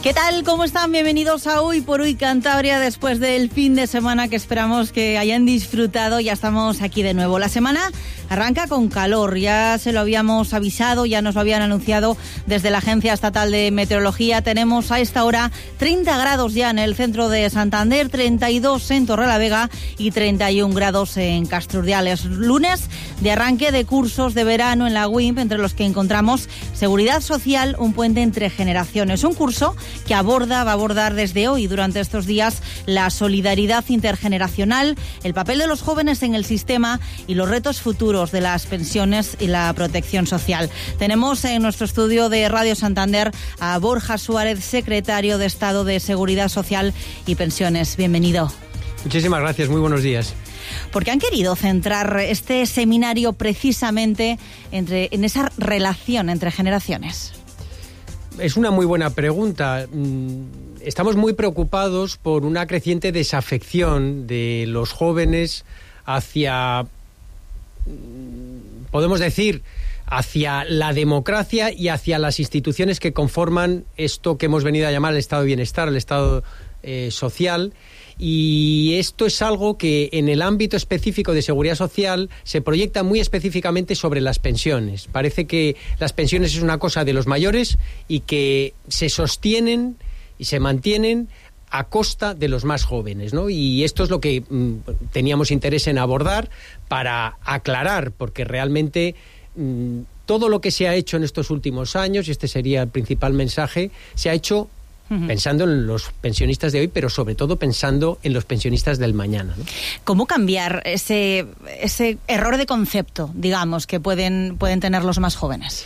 ¿Qué tal? ¿Cómo están? Bienvenidos a Hoy por Hoy Cantabria, después del fin de semana que esperamos que hayan disfrutado. Ya estamos aquí de nuevo. La semana arranca con calor, ya se lo habíamos avisado, ya nos lo habían anunciado desde la Agencia Estatal de Meteorología. Tenemos a esta hora 30 grados ya en el centro de Santander, 32 en Torrelavega y 31 grados en Castrurdiales. Lunes de arranque de cursos de verano en la UIMP, entre los que encontramos Seguridad Social, un puente entre generaciones. Un curso que va a abordar desde hoy, durante estos días, la solidaridad intergeneracional, el papel de los jóvenes en el sistema y los retos futuros de las pensiones y la protección social. Tenemos en nuestro estudio de Radio Santander a Borja Suárez, secretario de Estado de Seguridad Social y Pensiones. Bienvenido. Muchísimas gracias, muy buenos días. ¿Por qué han querido centrar este seminario precisamente en esa relación entre generaciones? Es una muy buena pregunta. Estamos muy preocupados por una creciente desafección de los jóvenes hacia, podemos decir, hacia la democracia y hacia las instituciones que conforman esto que hemos venido a llamar el estado de bienestar, el estado social. Y esto es algo que en el ámbito específico de seguridad social se proyecta muy específicamente sobre las pensiones. Parece que las pensiones es una cosa de los mayores y que se sostienen y se mantienen a costa de los más jóvenes, ¿no? Y esto es lo que teníamos interés en abordar para aclarar, porque realmente todo lo que se ha hecho en estos últimos años, y este sería el principal mensaje, se ha hecho pensando en los pensionistas de hoy, pero sobre todo pensando en los pensionistas del mañana, ¿no? ¿Cómo cambiar ese error de concepto, digamos, que pueden tener los más jóvenes?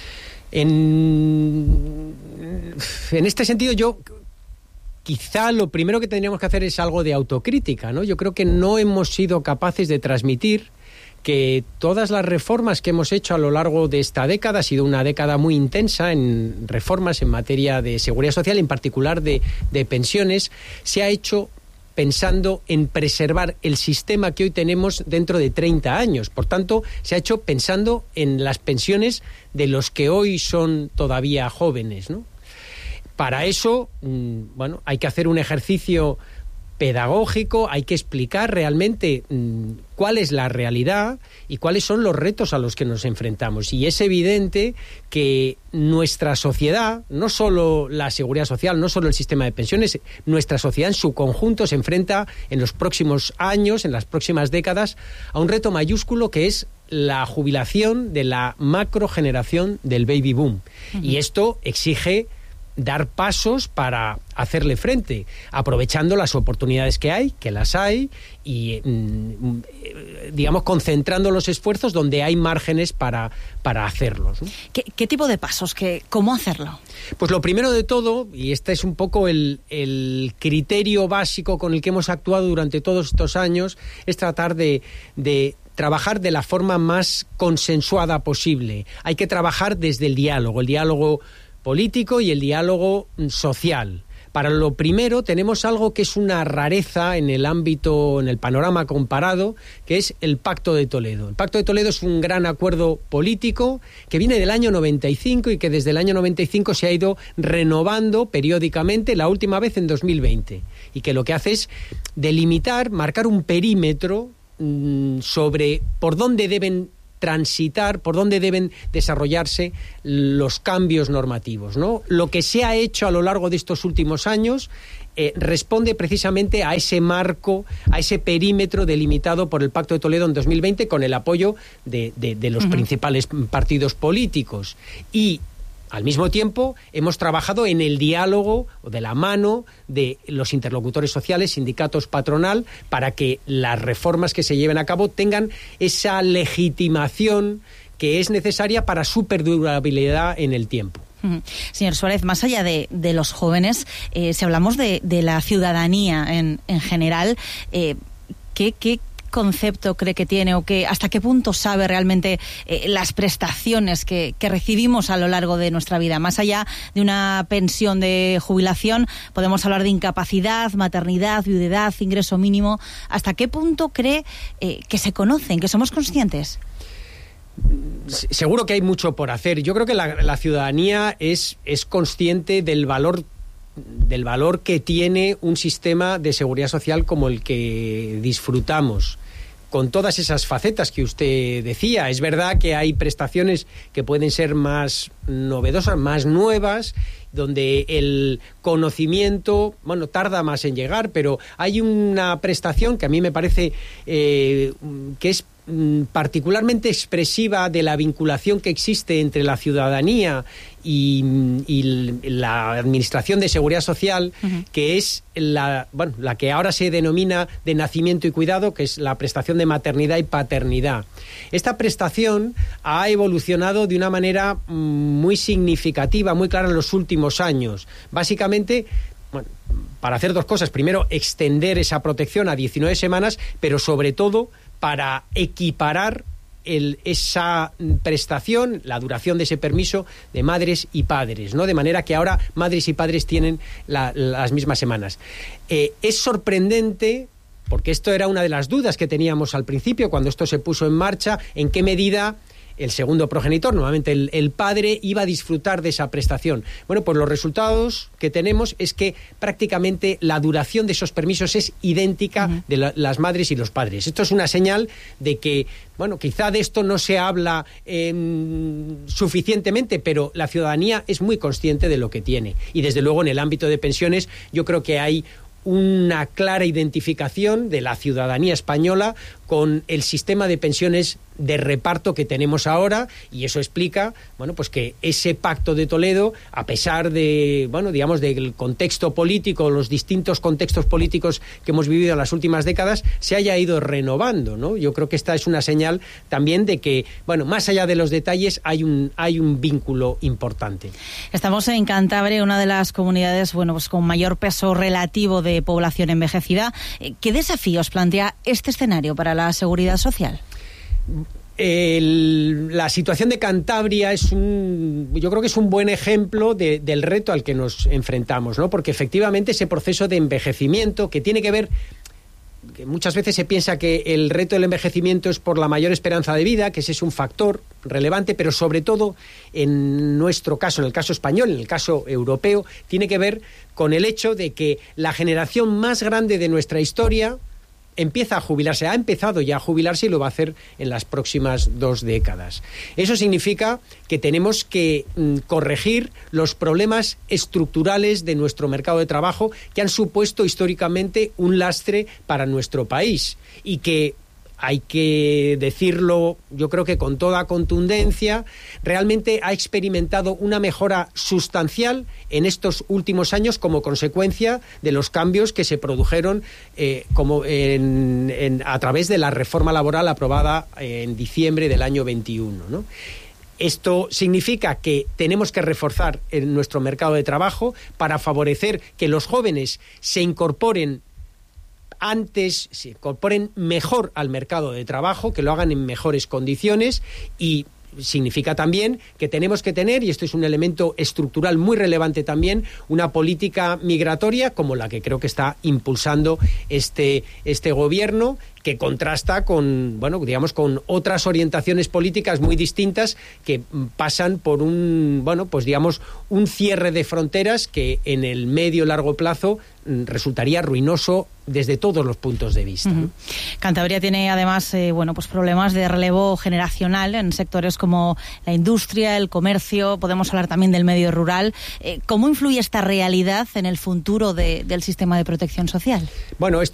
En este sentido, yo quizá lo primero que tendríamos que hacer es algo de autocrítica, ¿no? Yo creo que no hemos sido capaces de transmitir que todas las reformas que hemos hecho a lo largo de esta década, ha sido una década muy intensa en reformas en materia de seguridad social, en particular de pensiones, se ha hecho pensando en preservar el sistema que hoy tenemos dentro de 30 años. Por tanto, se ha hecho pensando en las pensiones de los que hoy son todavía jóvenes, ¿no? Para eso, hay que hacer un ejercicio pedagógico, hay que explicar realmente cuál es la realidad y cuáles son los retos a los que nos enfrentamos. Y es evidente que nuestra sociedad, no solo la seguridad social, no solo el sistema de pensiones, nuestra sociedad en su conjunto se enfrenta en los próximos años, en las próximas décadas, a un reto mayúsculo que es la jubilación de la macrogeneración del baby boom. Y esto exige dar pasos para hacerle frente, aprovechando las oportunidades que hay, que las hay, y digamos concentrando los esfuerzos donde hay márgenes para hacerlos, ¿no? ¿Qué tipo de pasos? ¿Cómo hacerlo? Pues lo primero de todo, y este es un poco el criterio básico con el que hemos actuado durante todos estos años, es tratar de trabajar de la forma más consensuada posible. Hay que trabajar desde el diálogo político y el diálogo social. Para lo primero tenemos algo que es una rareza en el ámbito, en el panorama comparado, que es el Pacto de Toledo. El Pacto de Toledo es un gran acuerdo político que viene del año 95 y que desde el año 95 se ha ido renovando periódicamente, la última vez en 2020, y que lo que hace es delimitar, marcar un perímetro sobre por dónde deben transitar, por dónde deben desarrollarse los cambios normativos, ¿no? Lo que se ha hecho a lo largo de estos últimos años responde precisamente a ese marco, a ese perímetro delimitado por el Pacto de Toledo en 2020 con el apoyo de los principales partidos políticos. Y al mismo tiempo, hemos trabajado en el diálogo o de la mano de los interlocutores sociales, sindicatos, patronal, para que las reformas que se lleven a cabo tengan esa legitimación que es necesaria para su perdurabilidad en el tiempo. Señor Suárez, más allá de los jóvenes, si hablamos de la ciudadanía en general, ¿qué concepto cree que tiene o hasta qué punto sabe realmente las prestaciones que recibimos a lo largo de nuestra vida? Más allá de una pensión de jubilación, podemos hablar de incapacidad, maternidad, viudedad, ingreso mínimo. ¿Hasta qué punto cree que se conocen, que somos conscientes? Seguro que hay mucho por hacer. Yo creo que la ciudadanía es consciente del valor del valor que tiene un sistema de seguridad social como el que disfrutamos, con todas esas facetas que usted decía. Es verdad que hay prestaciones que pueden ser más novedosas, más nuevas, donde el conocimiento, tarda más en llegar, pero hay una prestación que a mí me parece que es particularmente expresiva de la vinculación que existe entre la ciudadanía y la Administración de Seguridad Social, que es la que ahora se denomina de nacimiento y cuidado, que es la prestación de maternidad y paternidad. Esta prestación ha evolucionado de una manera muy significativa, muy clara en los últimos años. Básicamente, para hacer dos cosas. Primero, extender esa protección a 19 semanas, pero sobre todo para equiparar esa prestación, la duración de ese permiso de madres y padres, ¿no? De manera que ahora madres y padres tienen las mismas semanas. Es sorprendente, porque esto era una de las dudas que teníamos al principio cuando esto se puso en marcha, en qué medida el segundo progenitor, normalmente el padre, iba a disfrutar de esa prestación. Bueno, pues los resultados que tenemos es que prácticamente la duración de esos permisos es idéntica de las madres y los padres. Esto es una señal de que, quizá de esto no se habla suficientemente, pero la ciudadanía es muy consciente de lo que tiene. Y desde luego en el ámbito de pensiones yo creo que hay una clara identificación de la ciudadanía española con el sistema de pensiones de reparto que tenemos ahora, y eso explica, pues que ese Pacto de Toledo, a pesar de, del contexto político, los distintos contextos políticos que hemos vivido en las últimas décadas, se haya ido renovando, ¿no? Yo creo que esta es una señal también de que, más allá de los detalles, hay un vínculo importante. Estamos en Cantabria, una de las comunidades, con mayor peso relativo de población envejecida. ¿Qué desafíos plantea este escenario para la seguridad social? La situación de Cantabria yo creo que es un buen ejemplo del reto al que nos enfrentamos, ¿no? Porque efectivamente ese proceso de envejecimiento que tiene que ver, que muchas veces se piensa que el reto del envejecimiento es por la mayor esperanza de vida, que ese es un factor relevante, pero sobre todo en nuestro caso, en el caso español, en el caso europeo, tiene que ver con el hecho de que la generación más grande de nuestra historia empieza a jubilarse, ha empezado ya a jubilarse y lo va a hacer en las próximas 2 décadas. Eso significa que tenemos que corregir los problemas estructurales de nuestro mercado de trabajo que han supuesto históricamente un lastre para nuestro país y que, hay que decirlo, yo creo que con toda contundencia, realmente ha experimentado una mejora sustancial en estos últimos años como consecuencia de los cambios que se produjeron a través de la reforma laboral aprobada en diciembre del año 21, ¿no? Esto significa que tenemos que reforzar nuestro mercado de trabajo para favorecer que los jóvenes se incorporen mejor al mercado de trabajo, que lo hagan en mejores condiciones, y significa también que tenemos que tener, y esto es un elemento estructural muy relevante también, una política migratoria como la que creo que está impulsando este gobierno, que contrasta con otras orientaciones políticas muy distintas que pasan por un cierre de fronteras que en el medio y largo plazo resultaría ruinoso desde todos los puntos de vista. ¿No? Cantabria tiene además problemas de relevo generacional en sectores como la industria, el comercio, podemos hablar también del medio rural. ¿Cómo influye esta realidad en el futuro del sistema de protección social? Bueno,